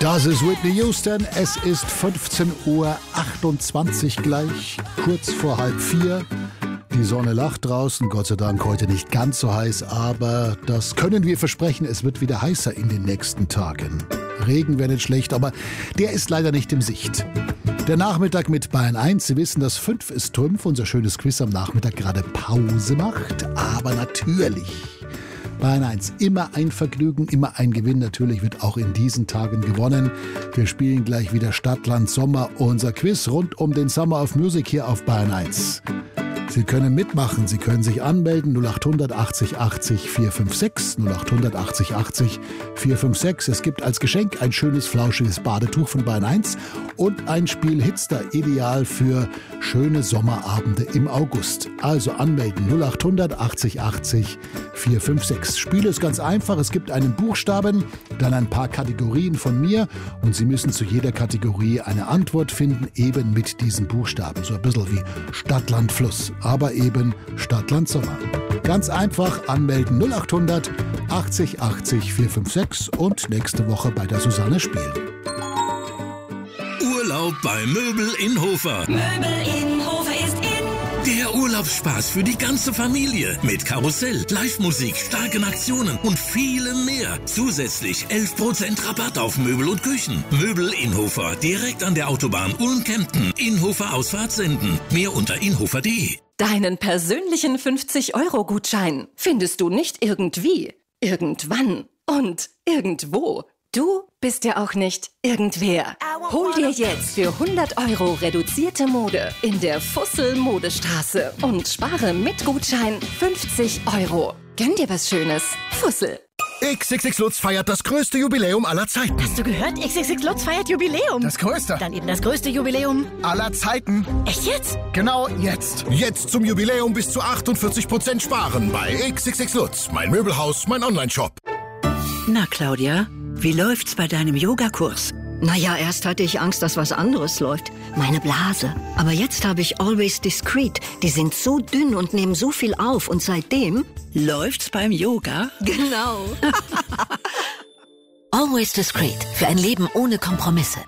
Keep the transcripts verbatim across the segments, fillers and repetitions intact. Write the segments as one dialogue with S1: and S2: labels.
S1: Das ist Whitney Houston. Es ist fünfzehn Uhr achtundzwanzig gleich, kurz vor halb vier. Die Sonne lacht draußen, Gott sei Dank heute nicht ganz so heiß, aber das können wir versprechen, es wird wieder heißer in den nächsten Tagen. Regen wäre nicht schlecht, aber der ist leider nicht in Sicht. Der Nachmittag mit Bayern eins, Sie wissen, dass fünf ist Trumpf, unser schönes Quiz am Nachmittag gerade Pause macht, aber natürlich Bayern eins, immer ein Vergnügen, immer ein Gewinn. Natürlich wird auch in diesen Tagen gewonnen. Wir spielen gleich wieder Stadt, Land, Sommer, unser Quiz rund um den Summer of Music hier auf Bayern eins. Sie können mitmachen, Sie können sich anmelden, null acht hundert achtzig achtzig vierhundertfünfundsechzig, null acht hundert achtzig achtzig vierhundertfünfundsechzig. Es gibt als Geschenk ein schönes, flauschiges Badetuch von Bayern eins und ein Spiel Hitster, ideal für schöne Sommerabende im August. Also anmelden, null acht hundert achtzig achtzig vierhundertfünfundsechzig. Spiel ist ganz einfach, es gibt einen Buchstaben, dann ein paar Kategorien von mir und Sie müssen zu jeder Kategorie eine Antwort finden, eben mit diesen Buchstaben. So ein bisschen wie Stadt, Land, Fluss. Aber eben Stadt, Land, Sommer. Ganz einfach anmelden, null acht hundert achtzig achtzig vierhundertfünfundsechzig und nächste Woche bei der Susanne spielen.
S2: Urlaub bei Möbel in Hofer.
S3: Möbel in Hofer ist in.
S2: Der Urlaubsspaß für die ganze Familie. Mit Karussell, Live-Musik, starken Aktionen und vielem mehr. Zusätzlich elf Prozent Rabatt auf Möbel und Küchen. Möbel in Hofer, direkt an der Autobahn Ulm-Kempten. Inhofer Ausfahrt senden. Mehr unter inhofer punkt de.
S3: Deinen persönlichen fünfzig-Euro-Gutschein findest du nicht irgendwie, irgendwann und irgendwo. Du bist ja auch nicht irgendwer. Hol dir jetzt für hundert Euro reduzierte Mode in der Fussel-Modestraße und spare mit Gutschein fünfzig Euro. Gönn dir was Schönes. Fussel.
S4: X X X Lutz feiert das größte Jubiläum aller Zeiten.
S5: Hast du gehört? X X X Lutz feiert Jubiläum.
S4: Das größte.
S5: Dann eben das größte Jubiläum
S4: aller Zeiten.
S5: Echt jetzt?
S4: Genau jetzt. Jetzt zum Jubiläum bis zu achtundvierzig Prozent sparen bei X X X Lutz. Mein Möbelhaus, mein Online-Shop.
S6: Na, Claudia, wie läuft's bei deinem Yogakurs?
S7: Naja, erst hatte ich Angst, dass was anderes läuft. Meine Blase. Aber jetzt habe ich Always Discreet. Die sind so dünn und nehmen so viel auf. Und seitdem...
S6: Läuft's beim Yoga?
S7: Genau. Always Discreet. Für ein Leben ohne Kompromisse.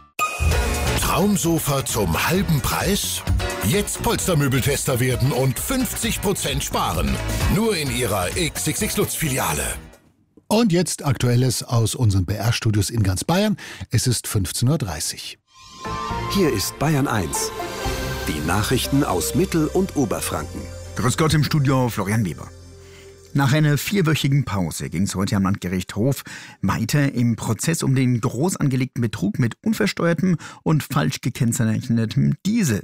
S4: Traumsofa zum halben Preis? Jetzt Polstermöbeltester werden und fünfzig Prozent sparen. Nur in Ihrer X X X Lutz Filiale.
S1: Und jetzt Aktuelles aus unseren B R-Studios in ganz Bayern. Es ist fünfzehn Uhr dreißig.
S8: Hier ist Bayern eins. Die Nachrichten aus Mittel- und Oberfranken.
S9: Grüß Gott im Studio, Florian Weber. Nach einer vierwöchigen Pause ging es heute am Landgericht Hof weiter im Prozess um den groß angelegten Betrug mit unversteuertem und falsch gekennzeichnetem Diesel.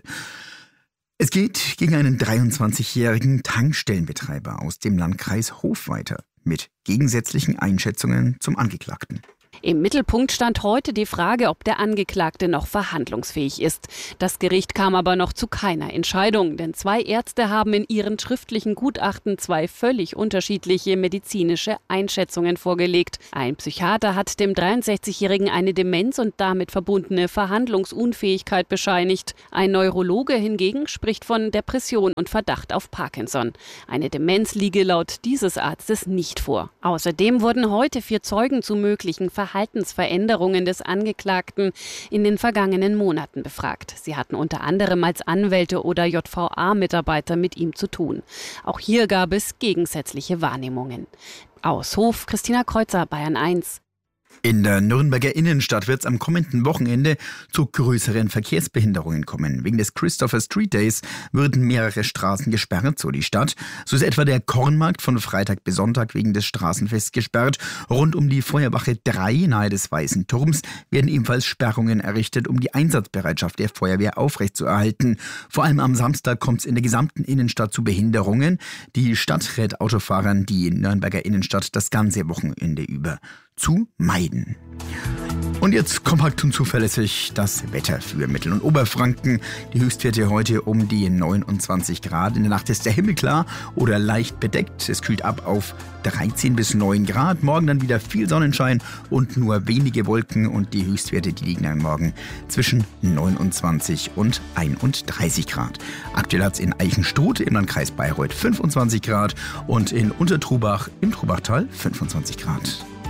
S9: Es geht gegen einen dreiundzwanzigjährigen Tankstellenbetreiber aus dem Landkreis Hof weiter, mit gegensätzlichen Einschätzungen zum Angeklagten.
S10: Im Mittelpunkt stand heute die Frage, ob der Angeklagte noch verhandlungsfähig ist. Das Gericht kam aber noch zu keiner Entscheidung, denn zwei Ärzte haben in ihren schriftlichen Gutachten zwei völlig unterschiedliche medizinische Einschätzungen vorgelegt. Ein Psychiater hat dem dreiundsechzigjährigen eine Demenz und damit verbundene Verhandlungsunfähigkeit bescheinigt. Ein Neurologe hingegen spricht von Depression und Verdacht auf Parkinson. Eine Demenz liege laut dieses Arztes nicht vor. Außerdem wurden heute vier Zeugen zu möglichen Verhandlungen Verhaltensveränderungen des Angeklagten in den vergangenen Monaten befragt. Sie hatten unter anderem als Anwälte oder J V A-Mitarbeiter mit ihm zu tun. Auch hier gab es gegensätzliche Wahrnehmungen. Aus Hof, Christina Kreuzer, Bayern eins.
S9: In der Nürnberger Innenstadt wird es am kommenden Wochenende zu größeren Verkehrsbehinderungen kommen. Wegen des Christopher Street Days würden mehrere Straßen gesperrt, so die Stadt. So ist etwa der Kornmarkt von Freitag bis Sonntag wegen des Straßenfests gesperrt. Rund um die Feuerwache drei nahe des Weißen Turms werden ebenfalls Sperrungen errichtet, um die Einsatzbereitschaft der Feuerwehr aufrechtzuerhalten. Vor allem am Samstag kommt es in der gesamten Innenstadt zu Behinderungen. Die Stadt rät Autofahrern die Nürnberger Innenstadt das ganze Wochenende über zu meiden. Und jetzt kompakt und zuverlässig das Wetter für Mittel- und Oberfranken. Die Höchstwerte heute um die neunundzwanzig Grad. In der Nacht ist der Himmel klar oder leicht bedeckt. Es kühlt ab auf dreizehn bis neun Grad. Morgen dann wieder viel Sonnenschein und nur wenige Wolken. Und die Höchstwerte, die liegen dann morgen zwischen neunundzwanzig und einunddreißig Grad. Aktuell hat es in Eichenstruth im Landkreis Bayreuth fünfundzwanzig Grad und in Untertrubach im Trubachtal fünfundzwanzig Grad.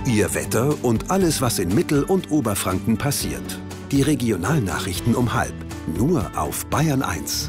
S8: Ihr Wetter und alles, was in Mittel- und Oberfranken passiert. Die Regionalnachrichten um halb. Nur auf Bayern eins.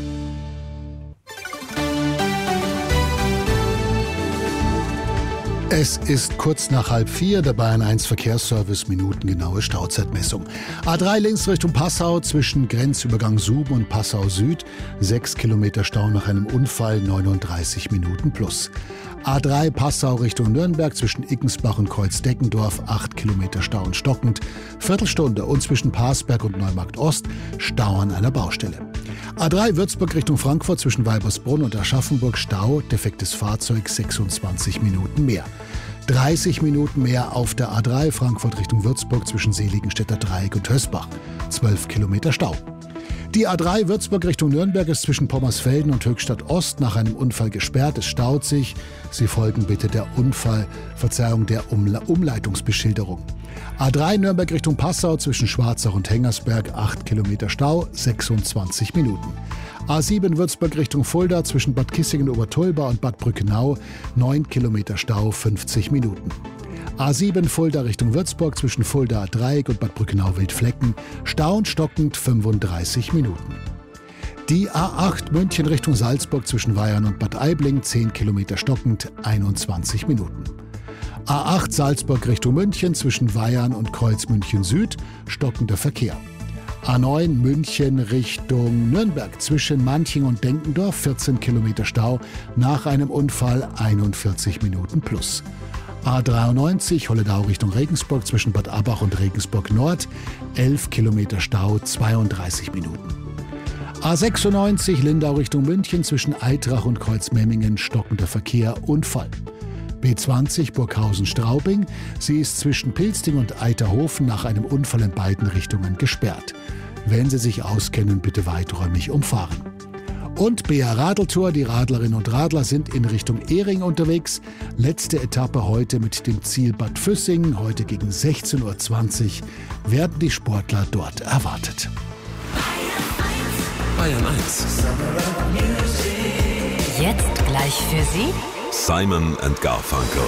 S1: Es ist kurz nach halb vier, der Bayern eins Verkehrsservice, minutengenaue Stauzeitmessung. A drei links Richtung Passau zwischen Grenzübergang Suben und Passau Süd, sechs Kilometer Stau nach einem Unfall, neununddreißig Minuten plus. A drei Passau Richtung Nürnberg zwischen Iggensbach und Kreuzdeckendorf, acht Kilometer Stau und stockend, Viertelstunde und zwischen Parsberg und Neumarkt Ost Stau an einer Baustelle. A drei Würzburg Richtung Frankfurt zwischen Weibersbrunn und Aschaffenburg Stau, defektes Fahrzeug, sechsundzwanzig Minuten mehr. dreißig Minuten mehr auf der A drei Frankfurt Richtung Würzburg zwischen Seligenstädter Dreieck und Hösbach, zwölf Kilometer Stau. Die A drei Würzburg Richtung Nürnberg ist zwischen Pommersfelden und Höchstadt Ost nach einem Unfall gesperrt. Es staut sich. Sie folgen bitte der Unfall, Verzeihung der Umle- Umleitungsbeschilderung. A drei Nürnberg Richtung Passau zwischen Schwarzach und Hengersberg, acht Kilometer Stau, sechsundzwanzig Minuten. A sieben Würzburg Richtung Fulda zwischen Bad Kissingen-Obertolba und Bad Brückenau, neun Kilometer Stau, fünfzig Minuten. A sieben Fulda Richtung Würzburg zwischen Fulda Dreieck und Bad Brückenau-Wildflecken, Stau und stockend fünfunddreißig Minuten. Die A acht München Richtung Salzburg zwischen Weyarn und Bad Aibling, zehn Kilometer stockend, einundzwanzig Minuten. A acht Salzburg Richtung München zwischen Weyarn und Kreuz München Süd, stockender Verkehr. A neun München Richtung Nürnberg zwischen Manching und Denkendorf, vierzehn Kilometer Stau, nach einem Unfall einundvierzig Minuten plus. A dreiundneunzig Holledau Richtung Regensburg zwischen Bad Abbach und Regensburg Nord, elf Kilometer Stau, zweiunddreißig Minuten. A sechsundneunzig Lindau Richtung München zwischen Eitrach und Kreuzmemmingen, stockender Verkehr, Unfall. B zwanzig Burghausen-Straubing, sie ist zwischen Pilsting und Eiterhofen nach einem Unfall in beiden Richtungen gesperrt. Wenn Sie sich auskennen, bitte weiträumig umfahren. Und B R Radeltour, die Radlerinnen und Radler sind in Richtung Ehring unterwegs. Letzte Etappe heute mit dem Ziel Bad Füssing. Heute gegen sechzehn Uhr zwanzig werden die Sportler dort erwartet.
S2: Bayern eins.
S11: Jetzt gleich für Sie
S12: Simon and Garfunkel.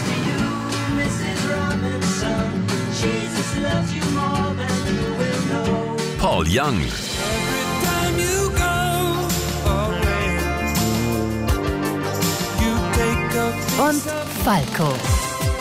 S2: Paul Young.
S11: und Falco.